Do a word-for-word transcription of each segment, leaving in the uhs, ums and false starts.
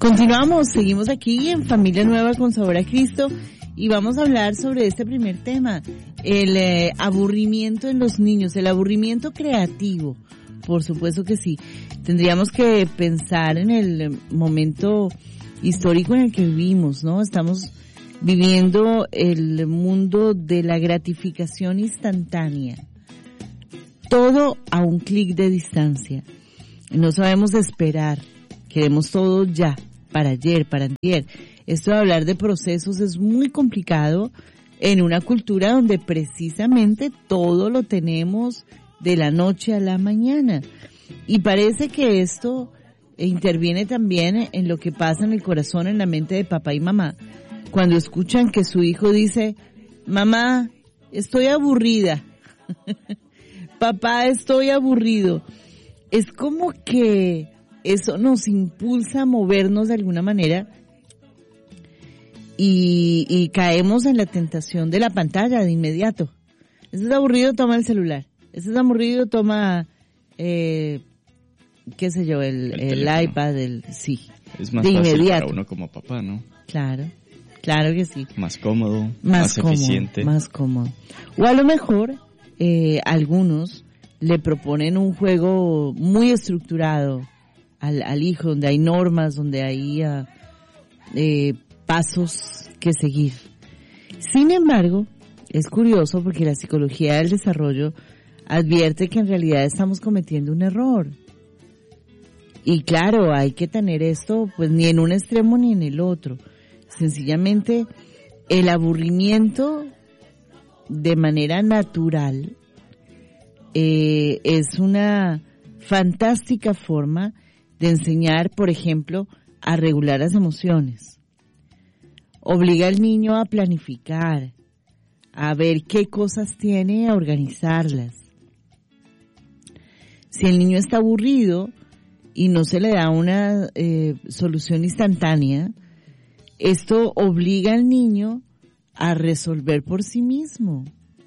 Continuamos, seguimos aquí en Familia Nueva con Sabor a Cristo y vamos a hablar sobre este primer tema, el eh, aburrimiento en los niños, el aburrimiento creativo. Por supuesto que sí. Tendríamos que pensar en el momento histórico en el que vivimos, ¿no? Estamos viviendo el mundo de la gratificación instantánea. Todo a un clic de distancia. No sabemos esperar. Queremos todo ya, para ayer, para antier. Esto de hablar de procesos es muy complicado en una cultura donde precisamente todo lo tenemos de la noche a la mañana. Y parece que esto interviene también en lo que pasa en el corazón, en la mente de papá y mamá, cuando escuchan que su hijo dice, mamá, estoy aburrida, papá, estoy aburrido. Es como que eso nos impulsa a movernos de alguna manera y, y caemos en la tentación de la pantalla de inmediato. Estás aburrido, toma el celular. Estás aburrido, toma, eh, qué sé yo, el, el, el iPad, el, sí. Es más de fácil inmediato. para uno como papá, ¿no? Claro, claro que sí. Más cómodo, más, más cómodo, eficiente. Más cómodo. O a lo mejor, eh, algunos le proponen un juego muy estructurado al, al hijo, donde hay normas, donde hay uh, eh, pasos que seguir. Sin embargo, es curioso porque la psicología del desarrollo advierte que en realidad estamos cometiendo un error. Y claro, hay que tener esto pues ni en un extremo ni en el otro. Sencillamente, el aburrimiento de manera natural eh, es una fantástica forma de enseñar, por ejemplo, a regular las emociones. Obliga al niño a planificar, a ver qué cosas tiene, a organizarlas. Si el niño está aburrido y no se le da una eh, solución instantánea, esto obliga al niño a resolver por sí mismo.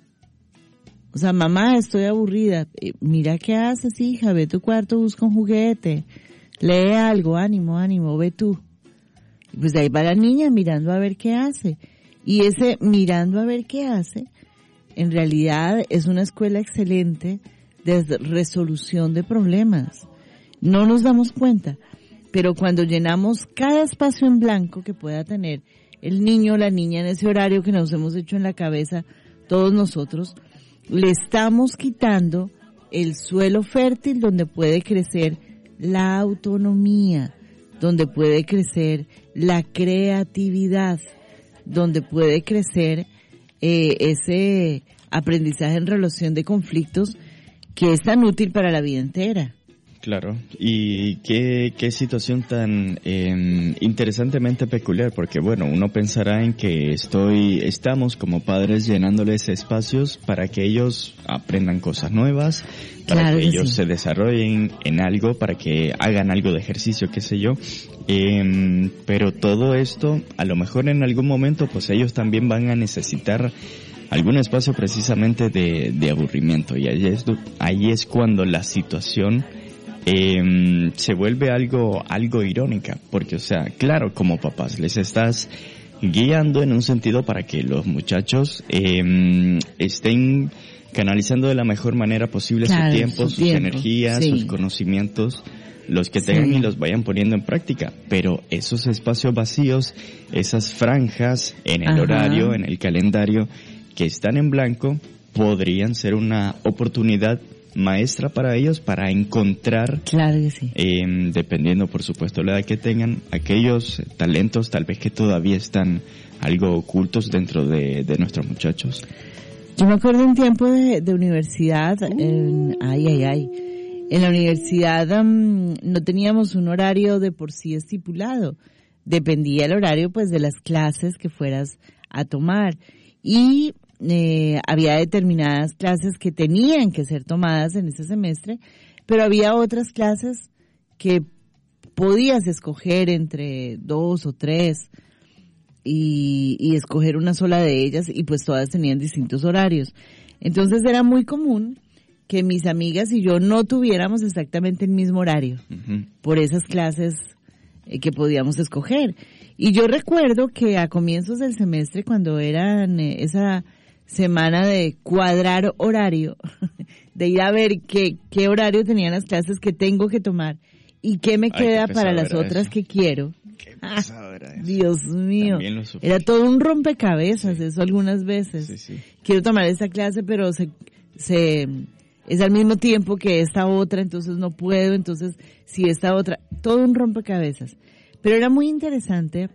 O sea, mamá, estoy aburrida. Eh, mira qué haces, hija, ve a tu cuarto, busca un juguete, lee algo, ánimo, ánimo, ve tú. Y pues ahí va la niña mirando a ver qué hace. Y ese mirando a ver qué hace, en realidad es una escuela excelente de resolución de problemas. No nos damos cuenta, pero cuando llenamos cada espacio en blanco que pueda tener el niño o la niña en ese horario que nos hemos hecho en la cabeza todos nosotros, le estamos quitando el suelo fértil donde puede crecer la autonomía, donde puede crecer la creatividad, donde puede crecer eh, ese aprendizaje en resolución de conflictos que es tan útil para la vida entera. Claro, y qué, qué situación tan eh, interesantemente peculiar, porque bueno, uno pensará en que estoy, estamos como padres llenándoles espacios para que ellos aprendan cosas nuevas, para claro que, que ellos sí. se desarrollen en algo, para que hagan algo de ejercicio, qué sé yo, eh, pero todo esto, a lo mejor en algún momento, pues ellos también van a necesitar algún espacio precisamente de, de aburrimiento, y ahí es, ahí es cuando la situación Eh, se vuelve algo algo irónica, porque o sea, claro, como papás les estás guiando en un sentido para que los muchachos eh, estén canalizando de la mejor manera posible claro, su tiempo, su sus tiempo, energías, sí. sus conocimientos, los que tengan sí. y los vayan poniendo en práctica, pero esos espacios vacíos, esas franjas en el Ajá. horario, en el calendario que están en blanco, podrían ser una oportunidad maestra para ellos para encontrar, claro que sí. eh, dependiendo por supuesto la edad que tengan, aquellos talentos tal vez que todavía están algo ocultos dentro de, de nuestros muchachos. Yo me acuerdo un tiempo de, de universidad, en, ay, ay, ay, en la universidad um, no teníamos un horario de por sí estipulado, dependía el horario pues de las clases que fueras a tomar y Eh, había determinadas clases que tenían que ser tomadas en ese semestre, pero había otras clases que podías escoger entre dos o tres y, y escoger una sola de ellas y pues todas tenían distintos horarios. Entonces era muy común que mis amigas y yo no tuviéramos exactamente el mismo horario uh-huh. por esas clases eh, que podíamos escoger. Y yo recuerdo que a comienzos del semestre, cuando eran eh, esa semana de cuadrar horario, de ir a ver qué, qué horario tenían las clases que tengo que tomar y qué me queda Ay, qué para las otras eso. que quiero. Qué pesado era eso. Dios mío, era todo un rompecabezas, sí. Eso algunas veces. Sí, sí. Quiero tomar esta clase, pero se, se, es al mismo tiempo que esta otra, entonces no puedo, entonces si esta otra, todo un rompecabezas. Pero era muy interesante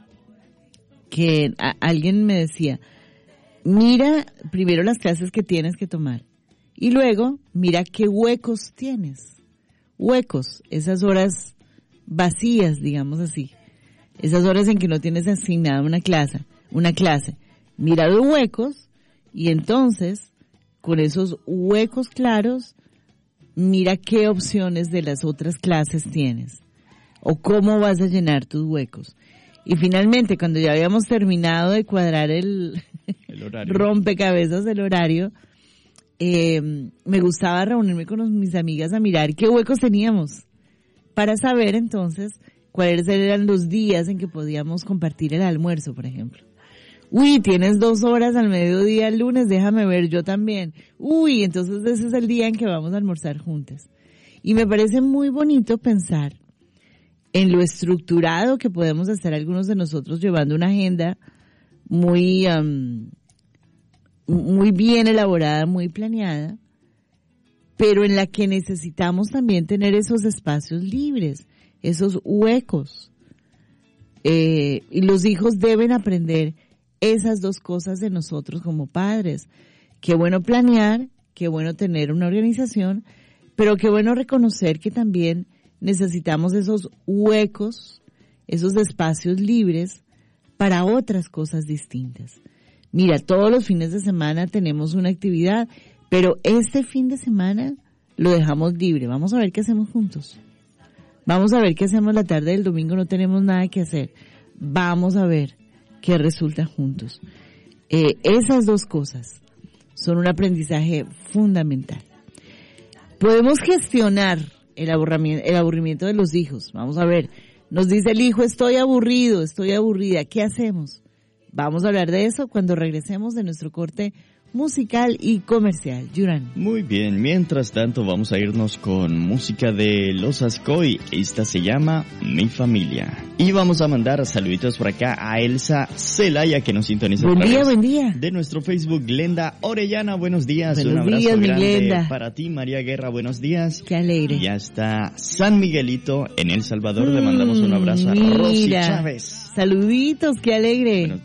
que a, alguien me decía, mira primero las clases que tienes que tomar y luego mira qué huecos tienes. Huecos, esas horas vacías, digamos así. Esas horas en que no tienes asignada una clase, una clase. Mira los huecos y entonces, con esos huecos claros, mira qué opciones de las otras clases tienes o cómo vas a llenar tus huecos. Y finalmente, cuando ya habíamos terminado de cuadrar el, el horario. rompecabezas del horario, eh, me gustaba reunirme con mis amigas a mirar qué huecos teníamos para saber entonces cuáles eran los días en que podíamos compartir el almuerzo, por ejemplo. Uy, tienes dos horas al mediodía el lunes, déjame ver, yo también. Uy, entonces ese es el día en que vamos a almorzar juntas. Y me parece muy bonito pensar en lo estructurado que podemos hacer algunos de nosotros llevando una agenda muy, um, muy bien elaborada, muy planeada, pero en la que necesitamos también tener esos espacios libres, esos huecos. Eh, y los hijos deben aprender esas dos cosas de nosotros como padres. Qué bueno planear, qué bueno tener una organización, pero qué bueno reconocer que también necesitamos esos huecos, esos espacios libres para otras cosas distintas. Mira, todos los fines de semana tenemos una actividad, pero este fin de semana lo dejamos libre. Vamos a ver qué hacemos juntos. Vamos a ver qué hacemos la tarde del domingo, no tenemos nada que hacer. Vamos a ver qué resulta juntos. Eh, esas dos cosas son un aprendizaje fundamental. Podemos gestionar el aburrimiento, el aburrimiento de los hijos. Vamos a ver, nos dice el hijo, estoy aburrido, estoy aburrida, ¿qué hacemos? Vamos a hablar de eso cuando regresemos de nuestro corte musical y comercial. Yuran. Muy bien, mientras tanto vamos a irnos con música de Los Ascoy. Esta se llama Mi Familia. Y vamos a mandar saluditos por acá a Elsa Celaya, que nos sintoniza. Buen día, buen día. De nuestro Facebook, Glenda Orellana, buenos días. Buenos Un abrazo días, mi grande Glenda. Para ti, María Guerra, buenos días. Qué alegre. Y ya está San Miguelito en El Salvador. Mm, Le mandamos un abrazo a mira. Rosy Chávez. Saluditos, qué alegre. Buenos